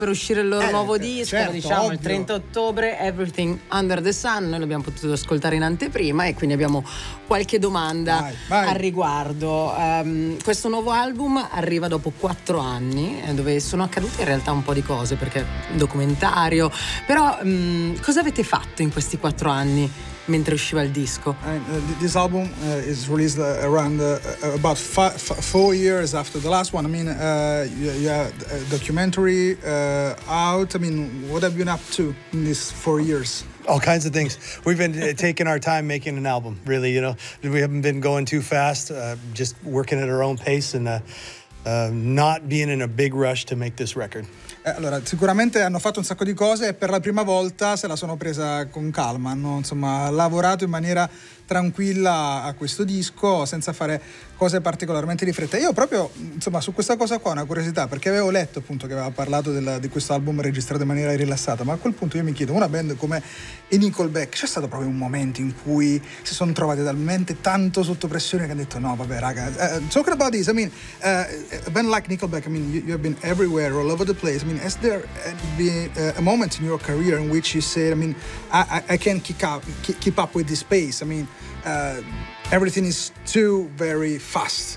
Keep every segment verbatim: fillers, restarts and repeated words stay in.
per uscire il loro eh, nuovo disco, certo, diciamo ovvio. il trenta ottobre, Everything Under the Sun. Noi l'abbiamo potuto ascoltare in anteprima e quindi abbiamo qualche domanda vai, vai. al riguardo. Um, questo nuovo album arriva dopo quattro anni, eh, dove sono accadute in realtà un po' di cose, perché un documentario, però um, cosa avete fatto in questi quattro anni mentre usciva il disco? I mean, uh, this album uh, is released uh, around uh, about five, f- four years after the last one. I mean, uh, you, you have a documentary uh, out. I mean, what have you been up to in these four years? All kinds of things. We've been uh, taking our time making an album, really, you know. We haven't been going too fast, uh, just working at our own pace and uh, uh, not being in a big rush to make this record. Eh, allora, sicuramente hanno fatto un sacco di cose e per la prima volta se la sono presa con calma, hanno insomma lavorato in maniera tranquilla a questo disco senza fare cose particolarmente di fretta. Io proprio insomma su questa cosa qua ho una curiosità, perché avevo letto appunto che aveva parlato del, di questo album registrato in maniera rilassata, ma a quel punto io mi chiedo, una band come i Nickelback, c'è stato proprio un momento in cui si sono trovati talmente tanto sotto pressione che hanno detto no vabbè raga, uh, talking about this, I mean uh, a band like Nickelback, I mean you, you have been everywhere, all over the place. I mean, has there been uh, a moment in your career in which you said, I mean, I, I, I can't keep up, keep up with this pace? I mean, uh, everything is too very fast.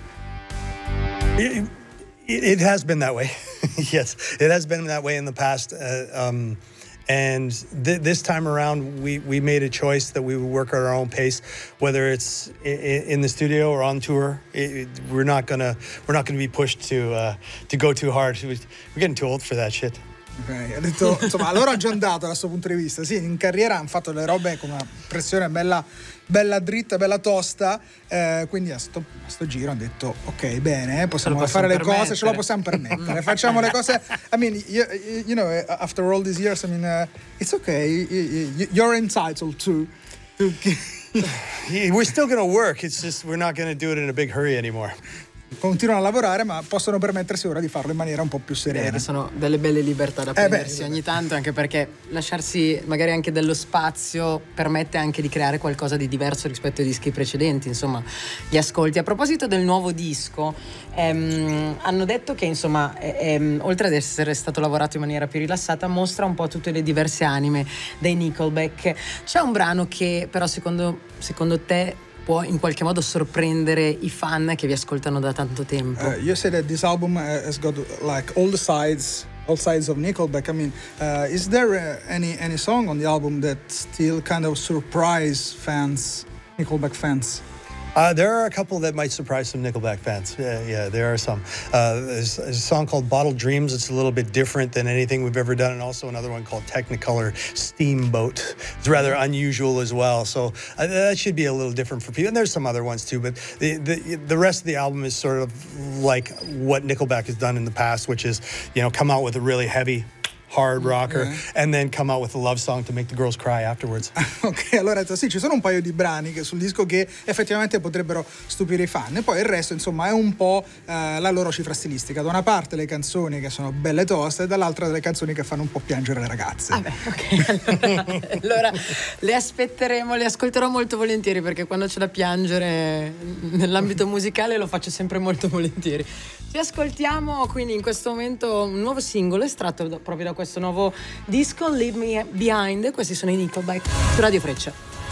It, it, it has been that way. Yes, it has been that way in the past. Uh, um, and th- this time around, we, we made a choice that we would work at our own pace, whether it's in, in the studio or on tour. It, it, we're not gonna we're not gonna be pushed to uh, to go too hard. We're getting too old for that shit. Ok, ha detto, insomma, loro hanno già andato dal suo punto di vista. Sì, in carriera hanno fatto le robe con una pressione bella, bella dritta, bella tosta. Eh, quindi a sto, a sto giro hanno detto: ok, bene, possiamo, possiamo fare le permettere. cose, ce lo possiamo permettere. Facciamo le cose. I mean, you, you know, after all these years, I mean, uh, it's okay. You're entitled to. to We're still gonna work. It's just we're not gonna do it in a big hurry anymore. Continuano a lavorare, ma possono permettersi ora di farlo in maniera un po' più serena. Beh, sono delle belle libertà da prendersi eh beh, ogni tanto, anche perché lasciarsi magari anche dello spazio permette anche di creare qualcosa di diverso rispetto ai dischi precedenti, insomma, gli ascolti. A proposito del nuovo disco, ehm, hanno detto che insomma, ehm, oltre ad essere stato lavorato in maniera più rilassata, mostra un po' tutte le diverse anime dei Nickelback. C'è un brano che però secondo, secondo te può in qualche modo sorprendere i fan che vi ascoltano da tanto tempo? Uh, you say that this album has got like all the sides, all sides of Nickelback. I mean, uh, is there uh, any any song on the album that still kind of surprise fans, Nickelback fans? Uh, there are a couple that might surprise some Nickelback fans. Yeah, yeah, there are some. Uh, there's, there's a song called Bottled Dreams. It's a little bit different than anything we've ever done, and also another one called Technicolor Steamboat. It's rather unusual as well, so uh, that should be a little different for people. And there's some other ones too, but the, the the rest of the album is sort of like what Nickelback has done in the past, which is, you know, come out with a really heavy hard rocker, yeah. And then come out with a love song to make the girls cry afterwards. Ok, allora sì, ci sono un paio di brani che sul disco che effettivamente potrebbero stupire i fan, e poi il resto insomma è un po' eh, la loro cifra stilistica. Da una parte le canzoni che sono belle toste e dall'altra delle canzoni che fanno un po' piangere le ragazze. Vabbè, ok, allora, allora le aspetteremo, le ascolterò molto volentieri, perché quando c'è da piangere nell'ambito musicale lo faccio sempre molto volentieri. Ci ascoltiamo quindi in questo momento un nuovo singolo estratto proprio da questo nuovo disco, Leave Me Behind. Questi sono i Nickelback su Radio Freccia.